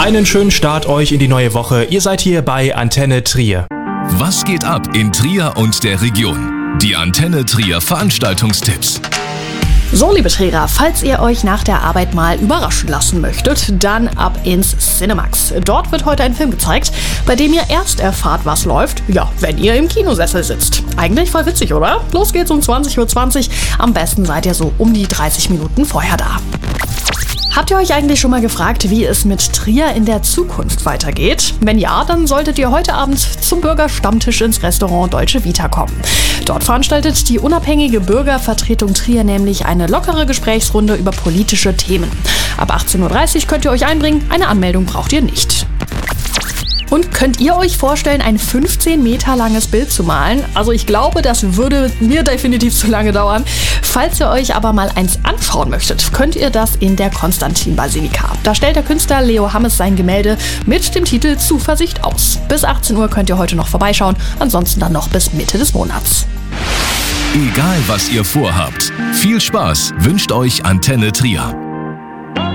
Einen schönen Start euch in die neue Woche. Ihr seid hier bei Antenne Trier. Was geht ab in Trier und der Region? Die Antenne Trier Veranstaltungstipps. So, liebe Trierer, falls ihr euch nach der Arbeit mal überraschen lassen möchtet, dann ab ins Cinemax. Dort wird heute ein Film gezeigt, bei dem ihr erst erfahrt, was läuft, wenn ihr im Kinosessel sitzt. Eigentlich voll witzig, oder? Los geht's um 20:20 Uhr. Am besten seid ihr so um die 30 Minuten vorher da. Habt ihr euch eigentlich schon mal gefragt, wie es mit Trier in der Zukunft weitergeht? Wenn ja, dann solltet ihr heute Abend zum Bürgerstammtisch ins Restaurant Deutsche Vita kommen. Dort veranstaltet die unabhängige Bürgervertretung Trier nämlich eine lockere Gesprächsrunde über politische Themen. Ab 18:30 Uhr könnt ihr euch einbringen, eine Anmeldung braucht ihr nicht. Und könnt ihr euch vorstellen, ein 15 Meter langes Bild zu malen? Also ich glaube, das würde mir definitiv zu lange dauern. Falls ihr euch aber mal eins anschauen möchtet, könnt ihr das in der Konstantin-Basilika. Da stellt der Künstler Leo Hammes sein Gemälde mit dem Titel Zuversicht aus. Bis 18 Uhr könnt ihr heute noch vorbeischauen, ansonsten dann noch bis Mitte des Monats. Egal was ihr vorhabt, viel Spaß wünscht euch Antenne Trier.